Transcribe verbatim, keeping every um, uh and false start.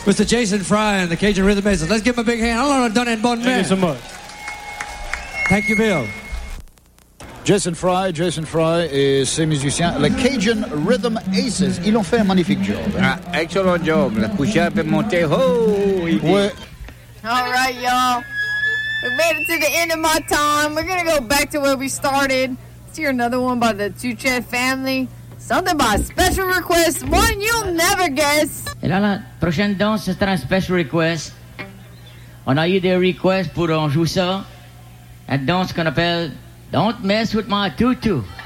Mister Jason Fry and the Cajun Rhythm Aces. Let's give him a big hand. Hello, Dun and Bon Man. Thank you so much. Thank you, Bill. Jason Fry, Jason Fry et ses musiciens, le Cajun Rhythm Aces. Ils ont fait un magnifique job. Ah, excellent job. La push-up est montée. Oh, ouais. All right, y'all. We made it to the end of my time. We're going to go back to where we started. Let's hear another one by the Tuchet family. Something by special request. One you'll never guess. Et là, la prochaine danse, ce sera un special request. On a eu des requests pour on joue ça. Une danse qu'on appelle Don't Mess With My Tutu.